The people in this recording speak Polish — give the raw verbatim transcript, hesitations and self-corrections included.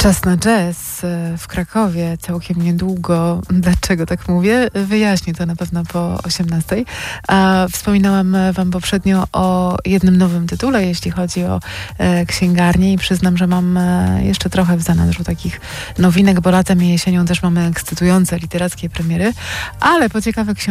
Czas na jazz w Krakowie całkiem niedługo. Dlaczego tak mówię? Wyjaśnię to na pewno po osiemnastej. A wspominałam wam poprzednio o jednym nowym tytule, jeśli chodzi o e, księgarnię i przyznam, że mam e, jeszcze trochę w zanadrzu takich nowinek, bo latem i jesienią też mamy ekscytujące literackie premiery, ale po ciekawe książki